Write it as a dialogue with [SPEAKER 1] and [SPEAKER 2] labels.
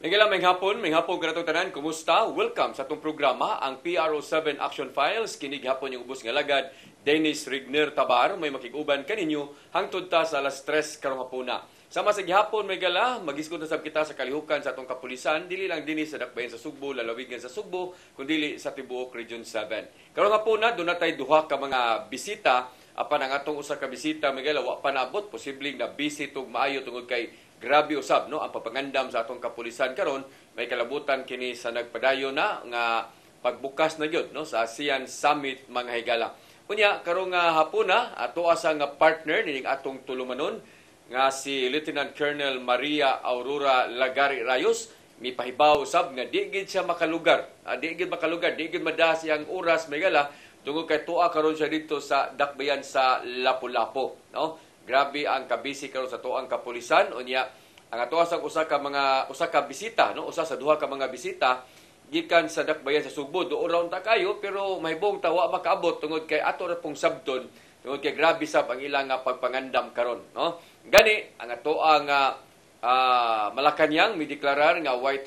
[SPEAKER 1] Higala may hapon kanatong tanan, kumusta? Welcome sa atong programa, ang PRO7 Action Files. Kinig hapon yung ubos nga lagad, Dennis Rigner Tabar, may makiguban kaninyo, hangtod ta sa alas 3 karong hapuna. Sama sa gihapon may gala, mag-iskot na sab kita sa kalihukan sa atong kapulisan, dili lang dinhi sa dakbayan sa Sugbo, lalawigan sa Sugbo, kundi sa tibuok Region 7. Karong hapuna, doon natay duha ka mga bisita, apan ang atong usa ka bisita may gala, wa pa naabot, posibleng na busy tug maayo tungod kay grabe usab no ang papangandam sa atong kapulisan karon. May kalabutan kini sa nagpadayon na nga pagbukas na gyud no sa ASEAN Summit mga higala. Unya karong hapuna ato asa nga partner nining atong tulumanon nga si Lieutenant Colonel Maria Aurora Lagari Rayos. Mipahibaw usab nga di gid siya makalugar. Di gid madas siyang oras may gala tungod kay tuwa karon siya dito sa dakbayan sa Lapu-Lapu no. Grabe ang kabisi karon sa tuang kapulisan. Unya ang ato sa usa ka bisita no, usa sa duha ka mga bisita gikan sa dakbayan sa Sugbo. Doon raon ta kayo pero mahibong tawa makaabot tungod kay ato ra pong sabton tungod kay grabe sab ang ilang pagpangandam karon no. Gani ang ato ang Malacañang mi deklarar nga white